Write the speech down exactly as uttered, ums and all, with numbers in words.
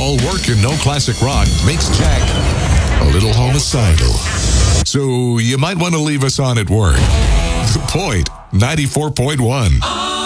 All work and no classic rock makes Jack a little homicidal. So you might want to leave us on at work. The Point, ninety-four point one.